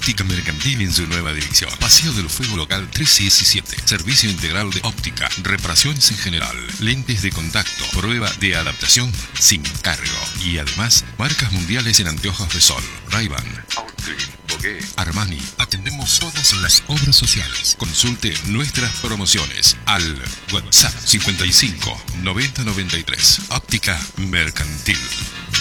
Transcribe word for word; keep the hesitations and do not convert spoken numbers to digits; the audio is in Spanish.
Óptica Mercantil en su nueva dirección. Paseo del Fuego Local trece diecisiete. Servicio integral de óptica, reparaciones en general, lentes de contacto, prueba de adaptación sin cargo. Y además, marcas mundiales en anteojos de sol. Ray-Ban, Oakley, Bogué, Armani. Atendemos todas las obras sociales. Consulte nuestras promociones al WhatsApp cincuenta y cinco noventa noventa y tres. Óptica Mercantil.